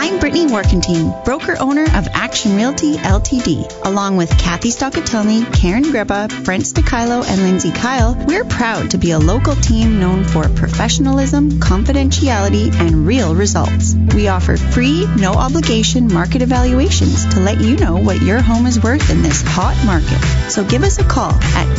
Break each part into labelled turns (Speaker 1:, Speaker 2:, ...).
Speaker 1: I'm Brittany Warkentine, broker-owner of Action Realty Ltd. Along with Kathy Stockatelny, Karen Greba, Brent Sticilo, and Lindsay Kyle, we're proud to be a local team known for professionalism, confidentiality, and real results. We offer free, no-obligation market evaluations to let you know what your home is worth in this hot market. So give us a call at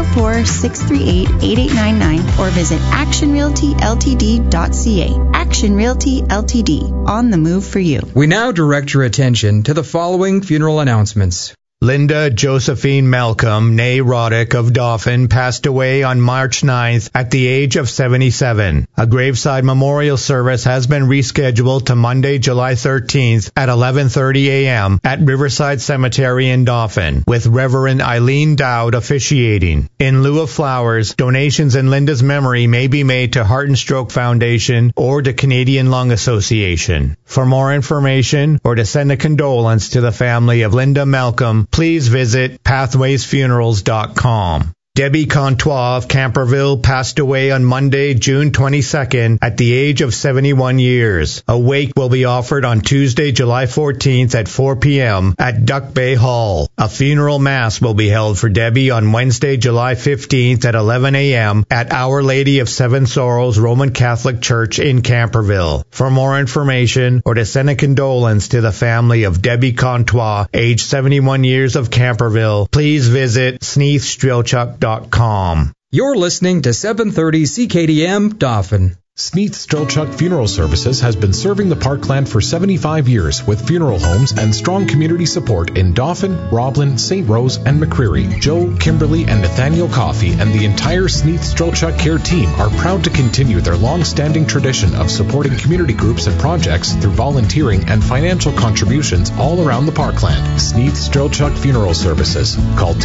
Speaker 1: 204-638-8899 or visit actionrealtyltd.ca. Action Realty Ltd. On the move for you.
Speaker 2: We now direct your attention to the following funeral announcements.
Speaker 3: Linda Josephine Malcolm, née Roddick of Dauphin, passed away on March 9th at the age of 77. A graveside memorial service has been rescheduled to Monday, July 13th at 11:30 a.m. at Riverside Cemetery in Dauphin, with Reverend Eileen Dowd officiating. In lieu of flowers, donations in Linda's memory may be made to Heart and Stroke Foundation or the Canadian Lung Association. For more information or to send a condolence to the family of Linda Malcolm, please visit pathwaysfunerals.com. Debbie Contois of Camperville passed away on Monday, June 22nd at the age of 71 years. A wake will be offered on Tuesday, July 14th at 4 p.m. at Duck Bay Hall. A funeral mass will be held for Debbie on Wednesday, July 15th at 11 a.m. at Our Lady of Seven Sorrows Roman Catholic Church in Camperville. For more information or to send a condolence to the family of Debbie Contois, age 71 years of Camperville, please visit SneathStrelchuk.com.
Speaker 2: You're listening to 730 CKDM Dauphin.
Speaker 4: Sneath Strelchuk Funeral Services has been serving the Parkland for 75 years with funeral homes and strong community support in Dauphin, Roblin, St. Rose, and McCreary. Joe, Kimberly, and Nathaniel Coffey and the entire Sneath Strelchuk Care team are proud to continue their long-standing tradition of supporting community groups and projects through volunteering and financial contributions all around the Parkland. Sneath Strelchuk Funeral Services. Call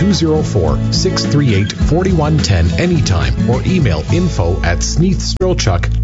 Speaker 4: 204-638-4110 anytime or email info@sneathstrelchuk.com.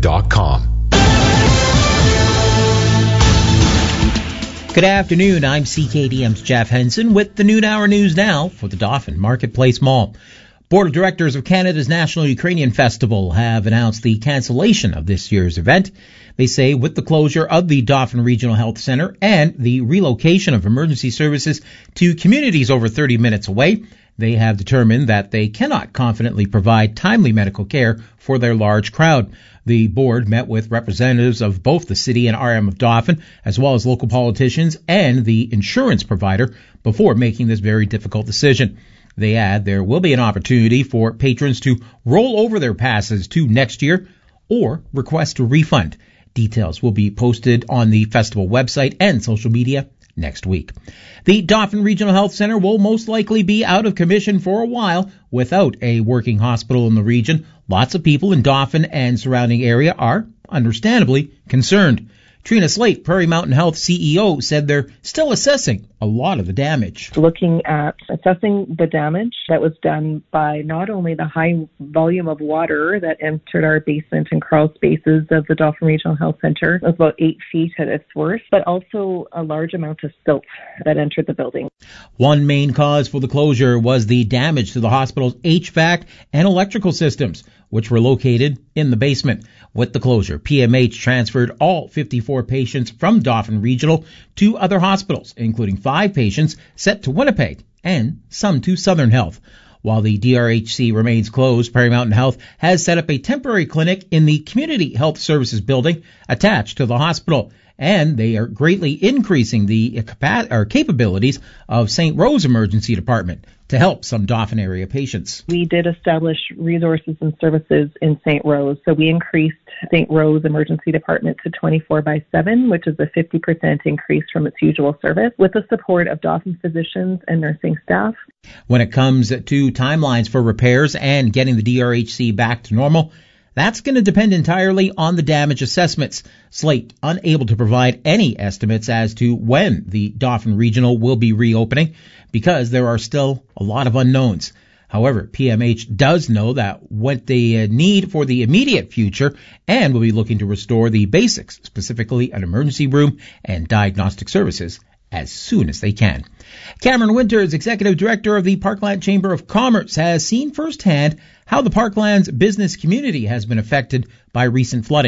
Speaker 5: Good afternoon. I'm CKDM's Jeff Henson with the noon hour news now for the Dauphin Marketplace Mall. Board of Directors of Canada's National Ukrainian Festival have announced the cancellation of this year's event. They say with the closure of the Dauphin Regional Health Center and the relocation of emergency services to communities over 30 minutes away, they have determined that they cannot confidently provide timely medical care for their large crowd. The board met with representatives of both the city and RM of Dauphin, as well as local politicians and the insurance provider, before making this very difficult decision. They add there will be an opportunity for patrons to roll over their passes to next year or request a refund. Details will be posted on the festival website and social media next week. The Dauphin Regional Health Center will most likely be out of commission for a while without a working hospital in the region. Lots of people in Dauphin and surrounding area are, understandably, concerned. Trina Slate, Prairie Mountain Health CEO, said they're still assessing a lot of the damage.
Speaker 6: Looking at assessing the damage that was done by not only the high volume of water that entered our basement and crawl spaces of the Dauphin Regional Health Center, it was about 8 feet at its worst, but also a large amount of silt that entered the building.
Speaker 5: One main cause for the closure was the damage to the hospital's HVAC and electrical systems, which were located in the basement. With the closure, PMH transferred all 54 patients from Dauphin Regional to other hospitals, including 5 patients sent to Winnipeg and some to Southern Health. While the DRHC remains closed, Prairie Mountain Health has set up a temporary clinic in the Community Health Services building attached to the hospital, and they are greatly increasing the capabilities of St. Rose Emergency Department to help some Dauphin area patients.
Speaker 6: We did establish resources and services in St. Rose, so we increased St. Rose Emergency Department to 24/7, which is a 50% increase from its usual service, with the support of Dauphin physicians and nursing staff.
Speaker 5: When it comes to timelines for repairs and getting the DRHC back to normal, that's going to depend entirely on the damage assessments. Slate unable to provide any estimates as to when the Dauphin Regional will be reopening because there are still a lot of unknowns. However, PMH does know that what they need for the immediate future and will be looking to restore the basics, specifically an emergency room and diagnostic services, as soon as they can. Cameron Winters, Executive Director of the Parkland Chamber of Commerce, has seen firsthand how the Parkland's business community has been affected by recent flooding.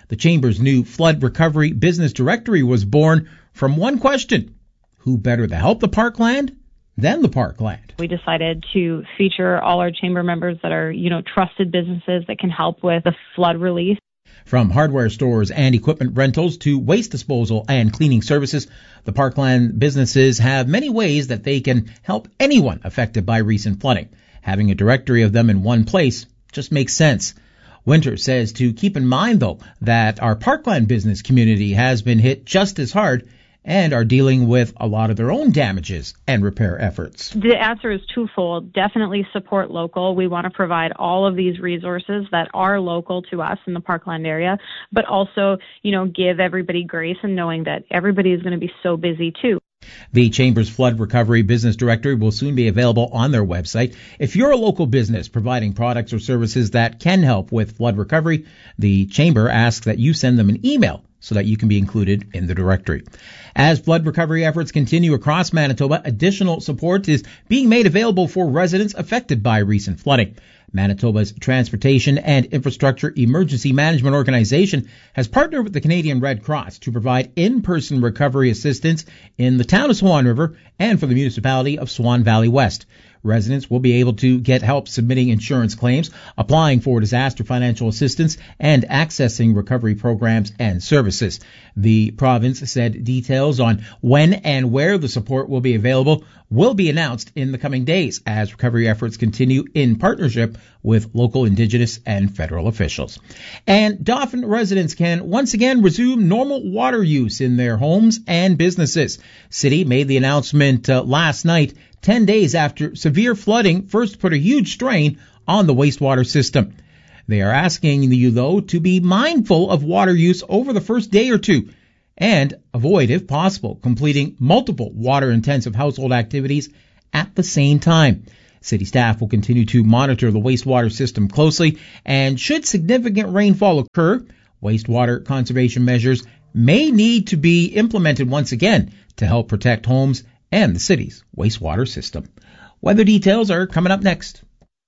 Speaker 5: The Chamber's new flood recovery business directory was born from one question: who better to help the parkland than the parkland?
Speaker 7: We decided to feature all our Chamber members that are, trusted businesses that can help with the flood relief.
Speaker 5: From hardware stores and equipment rentals to waste disposal and cleaning services, the parkland businesses have many ways that they can help anyone affected by recent flooding. Having a directory of them in one place just makes sense. Winter says to keep in mind, though, that our parkland business community has been hit just as hard and are dealing with a lot of their own damages and repair efforts.
Speaker 7: The answer is twofold. Definitely support local. We want to provide all of these resources that are local to us in the Parkland area, but also, give everybody grace and knowing that everybody is going to be so busy too.
Speaker 5: The Chamber's Flood Recovery Business Directory will soon be available on their website. If you're a local business providing products or services that can help with flood recovery, the Chamber asks that you send them an email so that you can be included in the directory. As flood recovery efforts continue across Manitoba, additional support is being made available for residents affected by recent flooding. Manitoba's Transportation and Infrastructure Emergency Management Organization has partnered with the Canadian Red Cross to provide in-person recovery assistance in the town of Swan River and for the municipality of Swan Valley West. Residents will be able to get help submitting insurance claims, applying for disaster financial assistance, and accessing recovery programs and services. The province said details on when and where the support will be available will be announced in the coming days as recovery efforts continue in partnership with local Indigenous and federal officials. And Dauphin residents can once again resume normal water use in their homes and businesses. City made the announcement last night, 10 days after severe flooding first put a huge strain on the wastewater system. They are asking you, though, to be mindful of water use over the first day or two and avoid, if possible, completing multiple water-intensive household activities at the same time. City staff will continue to monitor the wastewater system closely, and should significant rainfall occur, wastewater conservation measures may need to be implemented once again to help protect homes and the city's wastewater system. Weather details are coming up next.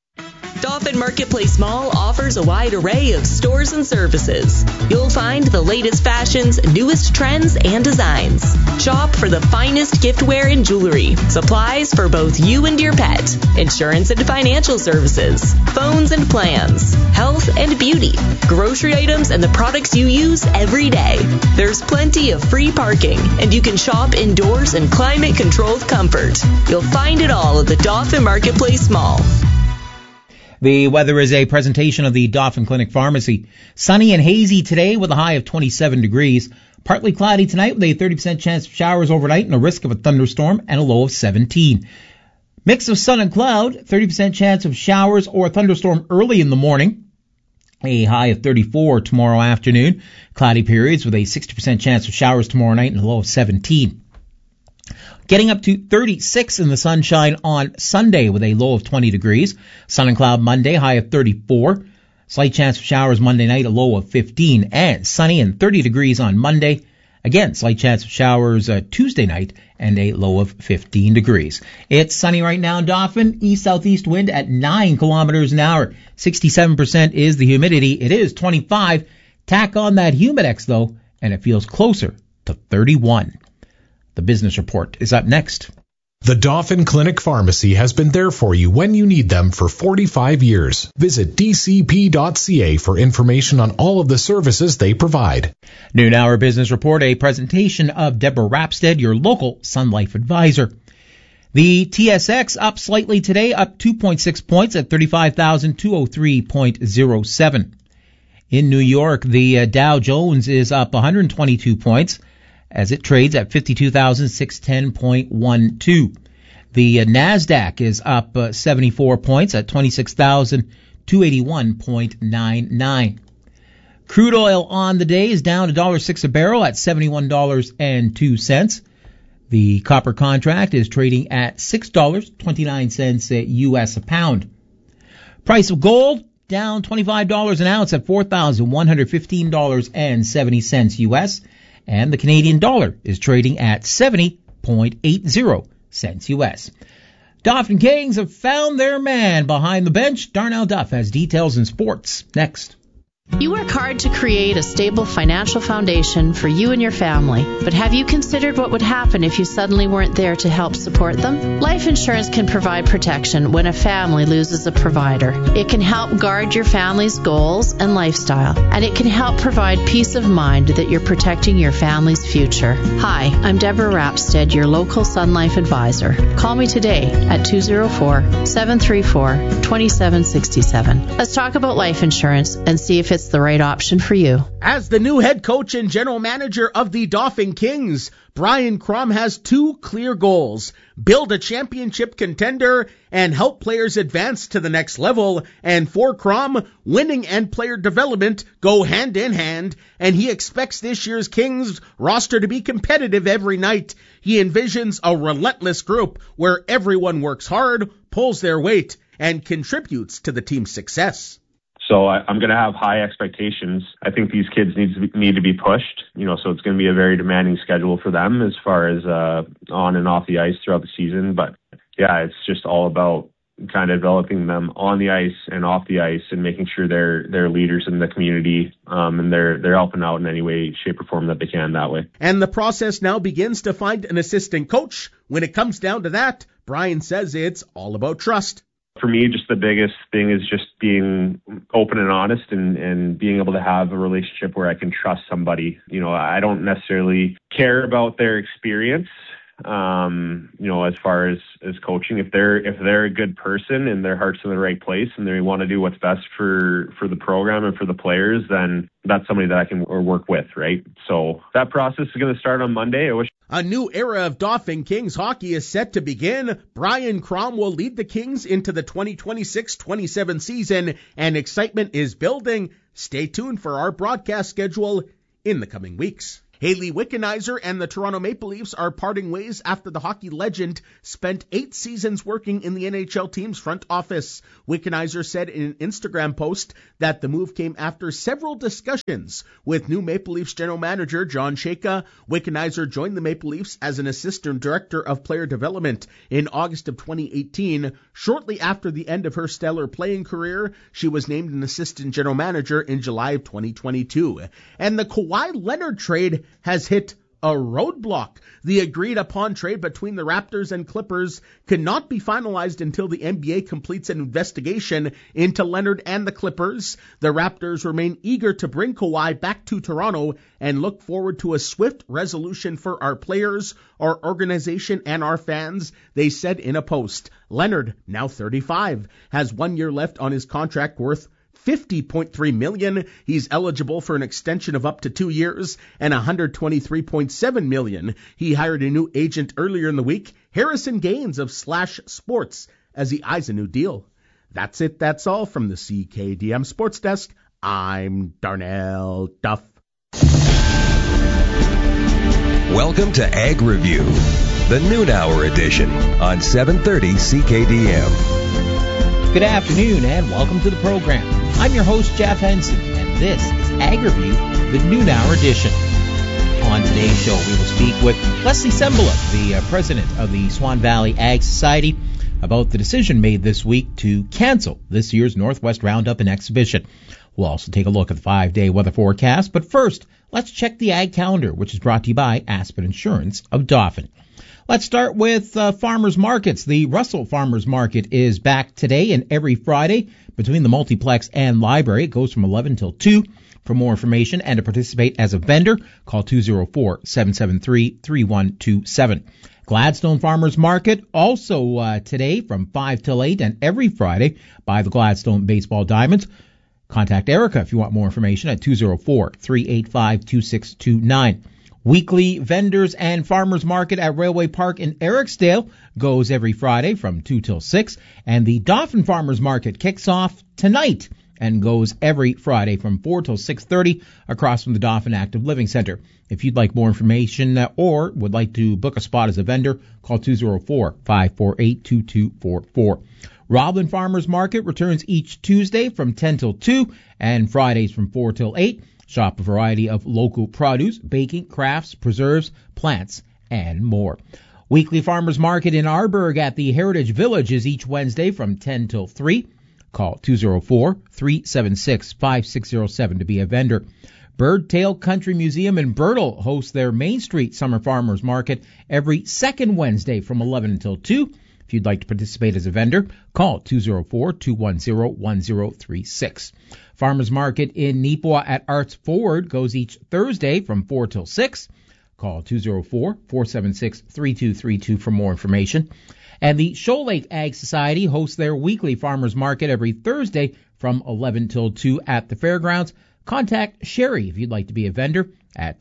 Speaker 8: Dauphin Marketplace Mall offers a wide array of stores and services. You'll find the latest fashions, newest trends, and designs. Shop for the finest giftware and jewelry, supplies for both you and your pet, insurance and financial services, phones and plans, health and beauty, grocery items and the products you use every day. There's plenty of free parking, and you can shop indoors in climate-controlled comfort. You'll find it all at the Dauphin Marketplace Mall.
Speaker 5: The weather is a presentation of the Dauphin Clinic Pharmacy. Sunny and hazy today with a high of 27 degrees. Partly cloudy tonight with a 30% chance of showers overnight and a risk of a thunderstorm and a low of 17. Mix of sun and cloud, 30% chance of showers or a thunderstorm early in the morning. A high of 34 tomorrow afternoon. Cloudy periods with a 60% chance of showers tomorrow night and a low of 17. Getting up to 36 in the sunshine on Sunday with a low of 20 degrees. Sun and cloud Monday, high of 34. Slight chance of showers Monday night, a low of 15. And sunny and 30 degrees on Monday. Again, slight chance of showers Tuesday night and a low of 15 degrees. It's sunny right now in Dauphin. East-southeast wind at 9 kilometers an hour. 67% is the humidity. It is 25. Tack on that Humidex, though, and it feels closer to 31. The business report is up next.
Speaker 4: The Dauphin Clinic Pharmacy has been there for you when you need them for 45 years. Visit dcp.ca for information on all of the services they provide.
Speaker 5: Noon Hour Business Report, a presentation of Deborah Rapstead, your local Sun Life advisor. The TSX up slightly today, up 2.6 points at 35,203.07. In New York, the Dow Jones is up 122 points. As it trades at 52,610.12. The NASDAQ is up 74 points at 26,281.99. Crude oil on the day is down $1.06 a barrel at $71.02. The copper contract is trading at $6.29 US a pound. Price of gold down $25 an ounce at $4,115.70 US. And the Canadian dollar is trading at 70.80 cents U.S. Dauphin Kings have found their man behind the bench. Darnell Duff has details in sports next.
Speaker 9: You work hard to create a stable financial foundation for you and your family, but have you considered what would happen if you suddenly weren't there to help support them? Life insurance can provide protection when a family loses a provider. It can help guard your family's goals and lifestyle, and it can help provide peace of mind that you're protecting your family's future. Hi, I'm Deborah Rapstead, your local Sun Life advisor. Call me today at 204-734-2767. Let's talk about life insurance and see if it's the right option for you.
Speaker 10: As the new head coach and general manager of the Dauphin Kings, Brian Crum has two clear goals: build a championship contender and help players advance to the next level. And for Crum, winning and player development go hand in hand, and he expects this year's Kings roster to be competitive every night. He envisions a relentless group where everyone works hard, pulls their weight, and contributes to the team's success.
Speaker 11: So I'm going to have high expectations. I think these kids need to be pushed, so it's going to be a very demanding schedule for them as far as on and off the ice throughout the season. But yeah, it's just all about kind of developing them on the ice and off the ice and making sure they're leaders in the community, and they're helping out in any way, shape, or form that they can that way.
Speaker 10: And the process now begins to find an assistant coach. When it comes down to that, Brian says it's all about trust.
Speaker 11: For me, just the biggest thing is just being open and honest and being able to have a relationship where I can trust somebody. I don't necessarily care about their experience, as far as coaching. If they're a good person and their heart's in the right place and they want to do what's best for the program and for the players, then that's somebody that I can work with, right? So that process is going to start on Monday.
Speaker 10: A new era of Dauphin Kings hockey is set to begin. Brian Crum will lead the Kings into the 2026-27 season, and excitement is building. Stay tuned for our broadcast schedule in the coming weeks. Hayley Wickenheiser and the Toronto Maple Leafs are parting ways after the hockey legend spent 8 seasons working in the NHL team's front office. Wickenheiser said in an Instagram post that the move came after several discussions with new Maple Leafs general manager John Chayka. Wickenheiser joined the Maple Leafs as an assistant director of player development in August of 2018. Shortly after the end of her stellar playing career, she was named an assistant general manager in July of 2022. And the Kawhi Leonard trade has hit a roadblock. The agreed-upon trade between the Raptors and Clippers cannot be finalized until the NBA completes an investigation into Leonard and the Clippers. The Raptors remain eager to bring Kawhi back to Toronto and look forward to a swift resolution for our players, our organization, and our fans, they said in a post. Leonard, now 35, has 1 year left on his contract worth $50.3 million. He's eligible for an extension of up to 2 years and $123.7 million. He hired a new agent earlier in the week, Harrison Gaines of Slash Sports, as he eyes a new deal. That's it. That's all from the CKDM Sports Desk. I'm Darnell Duff.
Speaker 12: Welcome to Ag Review, the noon hour edition on 730 CKDM.
Speaker 5: Good afternoon and welcome to the program. I'm your host, Jeff Henson, and this is Ag Review, the noon hour edition. On today's show, we will speak with Leslie Sembala, the president of the Swan Valley Ag Society, about the decision made this week to cancel this year's Northwest Roundup and Exhibition. We'll also take a look at the 5-day weather forecast, but first, let's check the Ag calendar, which is brought to you by Aspen Insurance of Dauphin. Let's start with farmers markets. The Russell Farmers Market is back today and every Friday between the multiplex and library. It goes from 11 till 2. For more information and to participate as a vendor, call 204-773-3127. Gladstone Farmers Market also today from 5 till 8 and every Friday by the Gladstone Baseball Diamonds. Contact Erica if you want more information at 204-385-2629. Weekly Vendors and Farmers Market at Railway Park in Ericsdale goes every Friday from 2 till 6. And the Dauphin Farmers Market kicks off tonight and goes every Friday from 4 till 6:30 across from the Dauphin Active Living Center. If you'd like more information or would like to book a spot as a vendor, call 204-548-2244. Roblin Farmers Market returns each Tuesday from 10 till 2 and Fridays from 4 till 8. Shop a variety of local produce, baking, crafts, preserves, plants, and more. Weekly Farmers Market in Arborg at the Heritage Village is each Wednesday from 10 till 3. Call 204-376-5607 to be a vendor. Birdtail Country Museum in Birtle hosts their Main Street Summer Farmers Market every second Wednesday from 11 until 2. If you'd like to participate as a vendor, call 204-210-1036. Farmers Market in Neepawa at Arts Forward goes each Thursday from 4 till 6. Call 204-476-3232 for more information. And the Shoal Lake Ag Society hosts their weekly farmers market every Thursday from 11 till 2 at the fairgrounds. Contact Sherry if you'd like to be a vendor at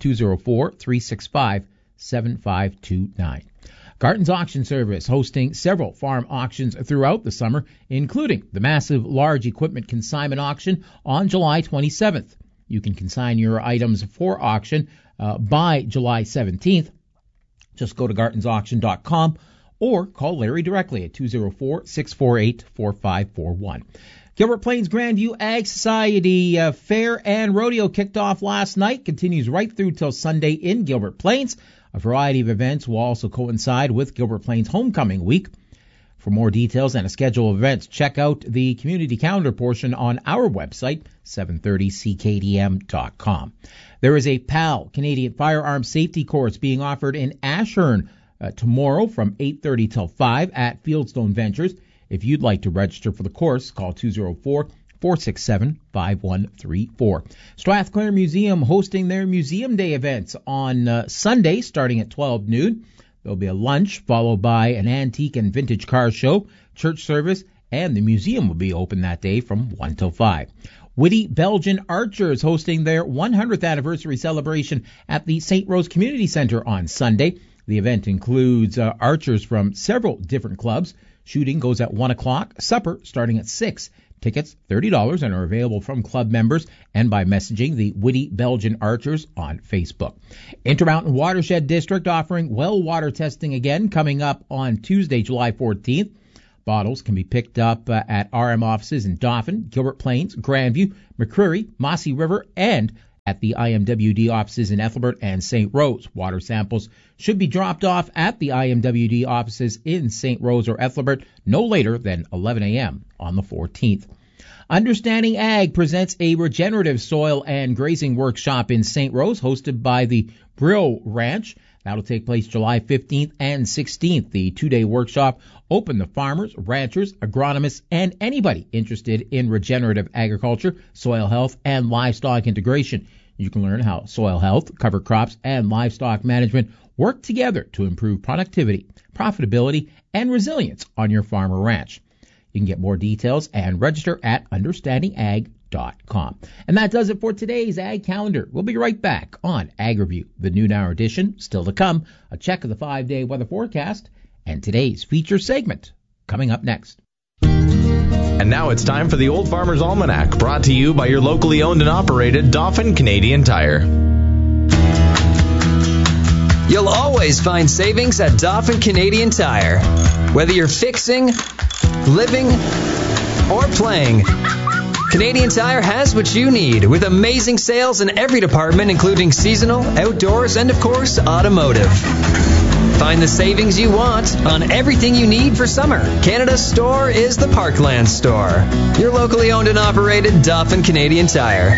Speaker 5: 204-365-7529. Garton's Auction Service hosting several farm auctions throughout the summer, including the massive large equipment consignment auction on July 27th. You can consign your items for auction by July 17th. Just go to gartonsauction.com or call Larry directly at 204-648-4541. Gilbert Plains Grandview Ag Society Fair and Rodeo kicked off last night, continues right through till Sunday in Gilbert Plains. A variety of events will also coincide with Gilbert Plains Homecoming Week. For more details and a schedule of events, check out the community calendar portion on our website, 730ckdm.com. There is a PAL, Canadian Firearms Safety Course, being offered in Ashern tomorrow from 8:30 till 5 at Fieldstone Ventures. If you'd like to register for the course, call 204-467-5134. Strathclair Museum hosting their Museum Day events on Sunday starting at 12 noon. There'll be a lunch followed by an antique and vintage car show, church service, and the museum will be open that day from 1 till 5. Witty Belgian Archers hosting their 100th anniversary celebration at the St. Rose Community Center on Sunday. The event includes archers from several different clubs. Shooting goes at 1 o'clock, supper starting at 6. Tickets $30 and are available from club members and by messaging the Witty Belgian Archers on Facebook. Intermountain Watershed District offering well water testing again coming up on Tuesday, July 14th. Bottles can be picked up at RM offices in Dauphin, Gilbert Plains, Grandview, McCreary, Mossy River, and at the IMWD offices in Ethelbert and St. Rose. Water samples should be dropped off at the IMWD offices in St. Rose or Ethelbert no later than 11 a.m. on the 14th. Understanding Ag presents a regenerative soil and grazing workshop in St. Rose hosted by the Brill Ranch. That'll take place July 15th and 16th. The two-day workshop open to farmers, ranchers, agronomists, and anybody interested in regenerative agriculture, soil health, and livestock integration. You can learn how soil health, cover crops, and livestock management work together to improve productivity, profitability, and resilience on your farm or ranch. You can get more details and register at understandingag.com. And that does it for today's Ag Calendar. We'll be right back on Ag Review, the noon hour edition. Still to come, a check of the 5-day weather forecast and today's feature segment coming up next.
Speaker 13: And now it's time for the Old Farmer's Almanac, brought to you by your locally owned and operated Dauphin Canadian Tire.
Speaker 14: You'll always find savings at Dauphin Canadian Tire. Whether you're fixing, living, or playing, Canadian Tire has what you need with amazing sales in every department, including seasonal, outdoors, and of course, automotive. Find the savings you want on everything you need for summer. Canada's store is the Parkland Store. Your locally owned and operated Dauphin Canadian Tire.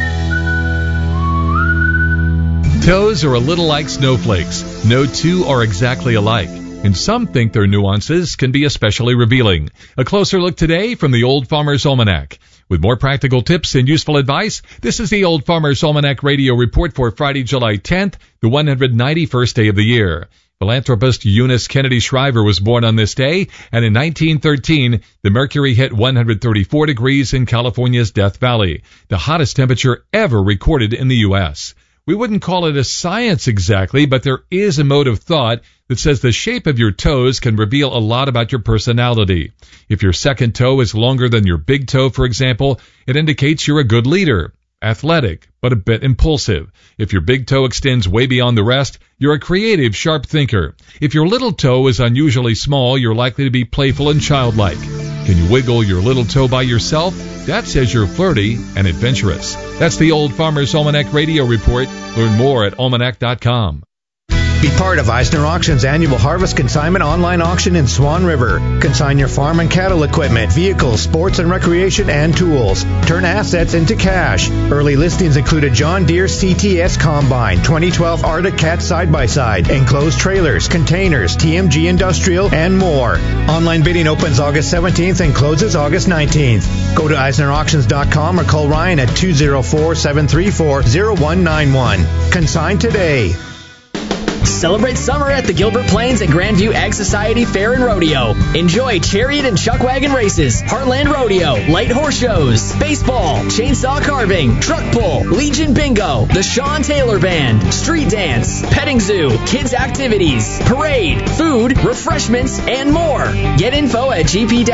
Speaker 15: Toes are a little like snowflakes. No two are exactly alike, and some think their nuances can be especially revealing. A closer look today from the Old Farmer's Almanac. With more practical tips and useful advice, this is the Old Farmer's Almanac Radio Report for Friday, July 10th, the 191st day of the year. Philanthropist Eunice Kennedy Shriver was born on this day, and in 1913, the mercury hit 134 degrees in California's Death Valley, the hottest temperature ever recorded in the U.S. We wouldn't call it a science exactly, but there is a mode of thought that says the shape of your toes can reveal a lot about your personality. If your second toe is longer than your big toe, for example, it indicates you're a good leader, athletic, but a bit impulsive. If your big toe extends way beyond the rest, you're a creative, sharp thinker. If your little toe is unusually small, you're likely to be playful and childlike. Can you wiggle your little toe by yourself? That says you're flirty and adventurous. That's the Old Farmer's Almanac Radio Report. Learn more at almanac.com.
Speaker 3: Be part of Eisner Auction's annual Harvest Consignment online auction in Swan River. Consign your farm and cattle equipment, vehicles, sports and recreation, and tools. Turn assets into cash. Early listings include a John Deere CTS Combine, 2012 Arctic Cat side-by-side, enclosed trailers, containers, TMG Industrial, and more. Online bidding opens August 17th and closes August 19th. Go to EisnerAuctions.com or call Ryan at 204-734-0191. Consign today.
Speaker 16: Celebrate summer at the Gilbert Plains and Grandview Ag Society Fair and Rodeo. Enjoy chariot and chuck wagon races, Heartland Rodeo, light horse shows, baseball, chainsaw carving, truck pull, Legion Bingo, the Sean Taylor Band, street dance, petting zoo, kids activities, parade, food, refreshments, and more. Get info at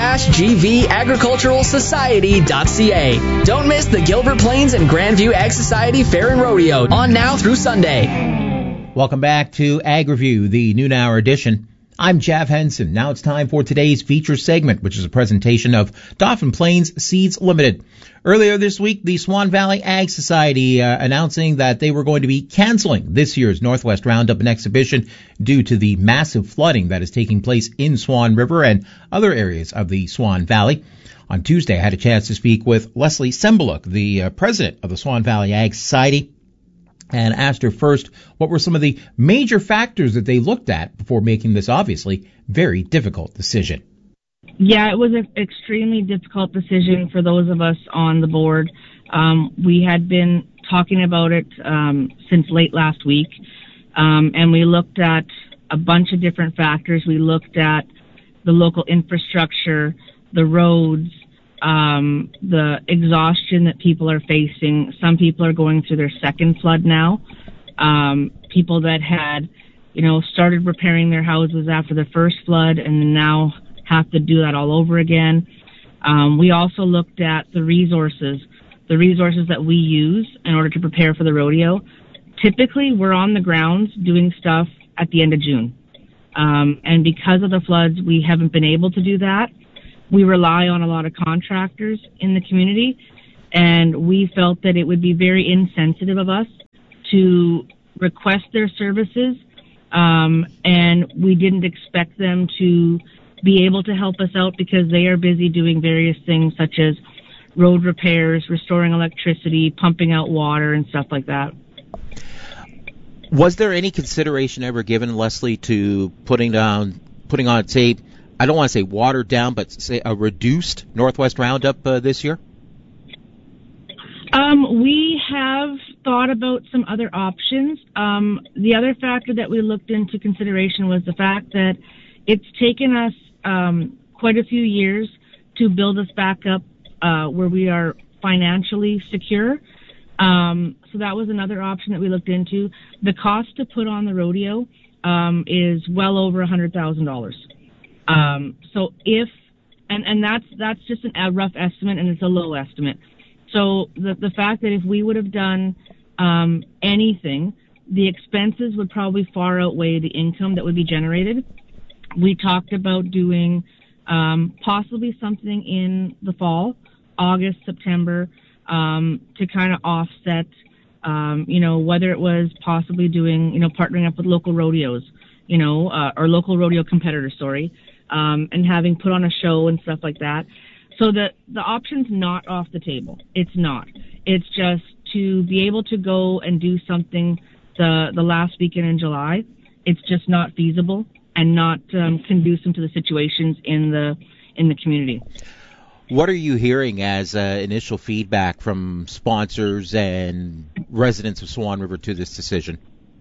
Speaker 16: gp-gvagriculturalsociety.ca. Don't miss the Gilbert Plains and Grandview Ag Society Fair and Rodeo on now through Sunday.
Speaker 5: Welcome back to Ag Review, the noon hour edition. I'm Jeff Henson. Now it's time for today's feature segment, which is a presentation of Dauphin Plains Seeds Limited. Earlier this week, the Swan Valley Ag Society announcing that they were going to be canceling this year's Northwest Roundup and exhibition due to the massive flooding that is taking place in Swan River and other areas of the Swan Valley. On Tuesday, I had a chance to speak with Leslie Sembaluk, the president of the Swan Valley Ag Society, and asked her first what were some of the major factors that they looked at before making this obviously very difficult decision.
Speaker 17: Yeah, it was an extremely difficult decision for those of us on the board. We had been talking about it since late last week, and we looked at a bunch of different factors. We looked at the local infrastructure, the roads, the exhaustion that people are facing. Some people are going through their second flood now. People that had, started repairing their houses after the first flood and now have to do that all over again. We also looked at the resources that we use in order to prepare for the rodeo. Typically, we're on the grounds doing stuff at the end of June. And because of the floods, we haven't been able to do that. We rely on a lot of contractors in the community, and we felt that it would be very insensitive of us to request their services, and we didn't expect them to be able to help us out because they are busy doing various things such as road repairs, restoring electricity, pumping out water, and stuff like that.
Speaker 5: Was there any consideration ever given, Leslie, to putting on, say, I don't want to say watered down, but say a reduced Northwest Roundup this year?
Speaker 17: We have thought about some other options. The other factor that we looked into consideration was the fact that it's taken us quite a few years to build us back up where we are financially secure. So that was another option that we looked into. The cost to put on the rodeo is well over $100,000. So if, and that's just a rough estimate, and it's a low estimate. So the fact that if we would have done anything, the expenses would probably far outweigh the income that would be generated. We talked about doing possibly something in the fall, August, September, to kind of offset, whether it was possibly doing, partnering up with local rodeos, or local rodeo competitors, and having put on a show and stuff like that. So the option's not off the table. It's not. It's just to be able to go and do something the last weekend in July. It's just not feasible and not conducive to the situations in the community.
Speaker 5: What are you hearing as initial feedback from sponsors and residents of Swan River to this decision?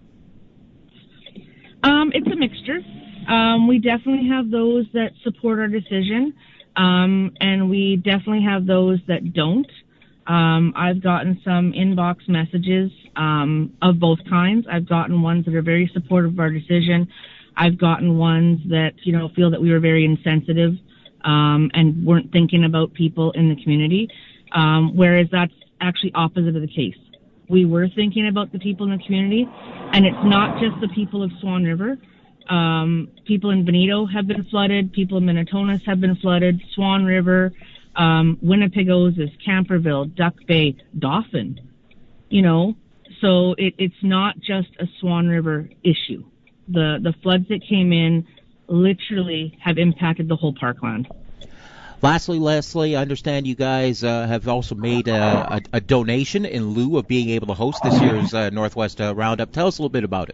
Speaker 17: It's a mixture. We definitely have those that support our decision, and we definitely have those that don't. I've gotten some inbox messages of both kinds. I've gotten ones that are very supportive of our decision. I've gotten ones that, feel that we were very insensitive and weren't thinking about people in the community, whereas that's actually opposite of the case. We were thinking about the people in the community, and it's not just the people of Swan River. People in Benito have been flooded. People in Minnetonka have been flooded. Swan River, Winnipegosis, Camperville, Duck Bay, Dauphin. So it's not just a Swan River issue. the floods that came in literally have impacted the whole parkland.
Speaker 5: Lastly, Leslie, I understand you guys have also made a donation in lieu of being able to host this year's Northwest Roundup. Tell us a little bit about it.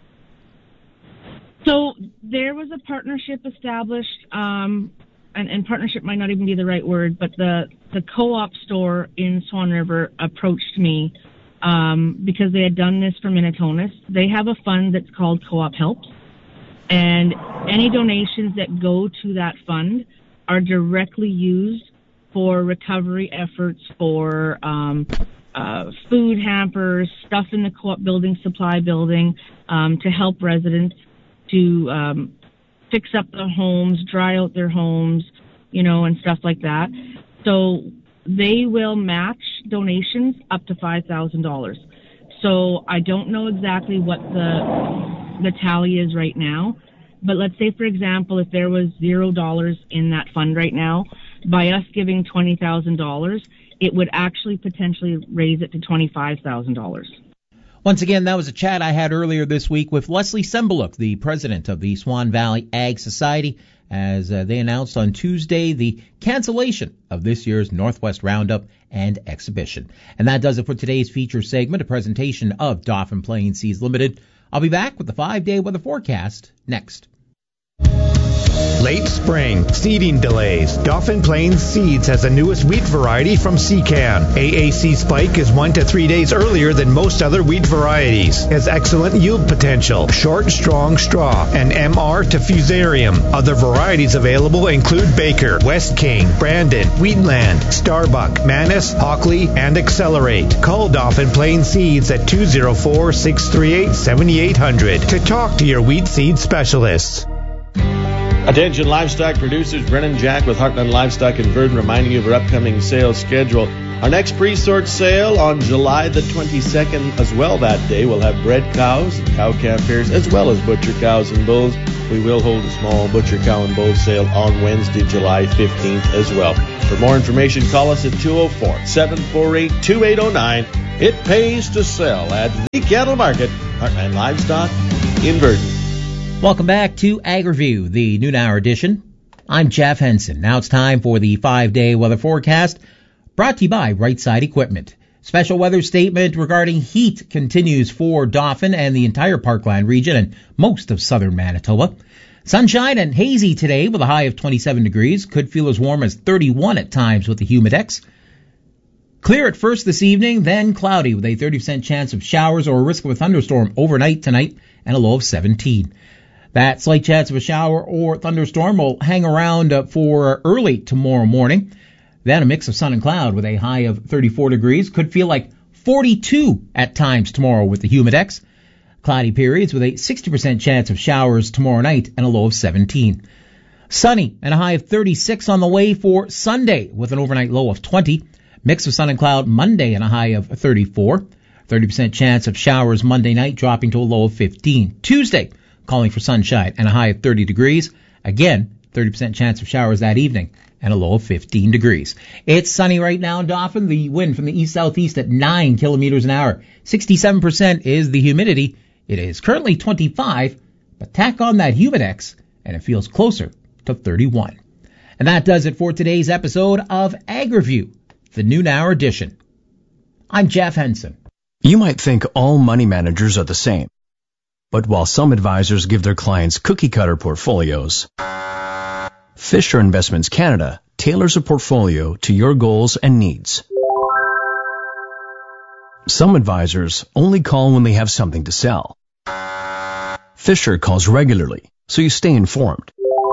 Speaker 17: So there was a partnership established, and partnership might not even be the right word, but the co-op store in Swan River approached me because they had done this for Minitonas. They have a fund that's called Co-op Helps, and any donations that go to that fund are directly used for recovery efforts for food hampers, stuff in the co-op building, supply building, to help residents to fix up their homes, dry out their homes, and stuff like that. So they will match donations up to $5,000. So I don't know exactly what the tally is right now, but let's say, for example, if there was $0 in that fund right now, by us giving $20,000, it would actually potentially raise it to $25,000.
Speaker 5: Once again, that was a chat I had earlier this week with Leslie Sembeluk, the president of the Swan Valley Ag Society, as they announced on Tuesday the cancellation of this year's Northwest Roundup and Exhibition. And that does it for today's feature segment, a presentation of Dauphin Plain Seeds Limited. I'll be back with the 5-day weather forecast next.
Speaker 3: Late spring, seeding delays. Dauphin Plains Seeds has the newest wheat variety from Secan. AAC Spike is 1 to 3 days earlier than most other wheat varieties. Has excellent yield potential, short, strong straw, and MR to Fusarium. Other varieties available include Baker, West King, Brandon, Wheatland, Starbuck, Manus, Hockley, and Accelerate. Call Dauphin Plains Seeds at 204-638-7800 to talk to your wheat seed specialists.
Speaker 18: Attention livestock producers, Brennan Jack with Heartland Livestock in Verdun reminding you of our upcoming sales schedule. Our next pre-sort sale on July the 22nd as well that day. We'll have bred cows and cow-calf pairs as well as butcher cows and bulls. We will hold a small butcher cow and bull sale on Wednesday, July 15th as well. For more information, call us at 204-748-2809. It pays to sell at the Cattle Market, Heartland Livestock in Verdun.
Speaker 5: Welcome back to Ag Review, the noon hour edition. I'm Jeff Henson. Now it's time for the 5-day weather forecast, brought to you by Right Side Equipment. Special weather statement regarding heat continues for Dauphin and the entire Parkland region and most of southern Manitoba. Sunshine and hazy today with a high of 27 degrees. Could feel as warm as 31 at times with the humidex. Clear at first this evening, then cloudy with a 30% chance of showers or a risk of a thunderstorm overnight tonight and a low of 17. That slight chance of a shower or thunderstorm will hang around for early tomorrow morning. Then a mix of sun and cloud with a high of 34 degrees. Could feel like 42 at times tomorrow with the humidex. Cloudy periods with a 60% chance of showers tomorrow night and a low of 17. Sunny and a high of 36 on the way for Sunday with an overnight low of 20. Mix of sun and cloud Monday and a high of 34. 30% chance of showers Monday night dropping to a low of 15. Tuesday, calling for sunshine and a high of 30 degrees. Again, 30% chance of showers that evening and a low of 15 degrees. It's sunny right now in Dauphin. The wind from the east-southeast at 9 kilometers an hour. 67% is the humidity. It is currently 25, but tack on that humidex and it feels closer to 31. And that does it for today's episode of Ag Review, the noon hour edition. I'm Jeff Henson.
Speaker 19: You might think all money managers are the same. But while some advisors give their clients cookie-cutter portfolios, Fisher Investments Canada tailors a portfolio to your goals and needs. Some advisors only call when they have something to sell. Fisher calls regularly, so you stay informed.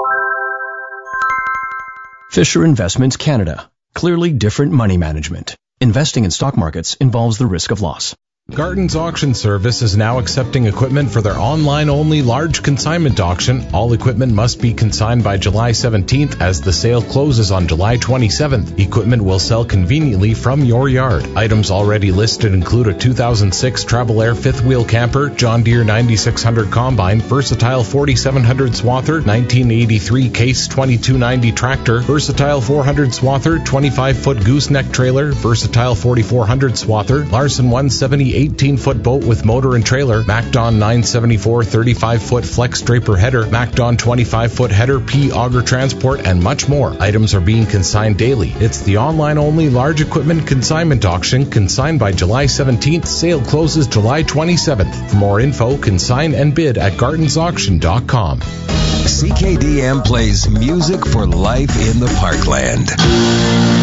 Speaker 19: Fisher Investments Canada. Clearly different money management. Investing in stock markets involves the risk of loss.
Speaker 4: Garden's Auction Service is now accepting equipment for their online-only large consignment auction. All equipment must be consigned by July 17th as the sale closes on July 27th. Equipment will sell conveniently from your yard. Items already listed include a 2006 Travel Air fifth wheel camper, John Deere 9600 combine, Versatile 4700 swather, 1983 Case 2290 tractor, Versatile 400 swather, 25-foot gooseneck trailer, Versatile 4400 swather, Larson 170 18-foot boat with motor and trailer, MacDon 974 35-foot flex draper header, MacDon 25-foot header, P auger transport, and much more. Items are being consigned daily. It's the online-only large equipment consignment auction, consigned by July 17th. Sale closes July 27th. For more info, consign and bid at gardensauction.com.
Speaker 12: CKDM plays music for life in the Parkland.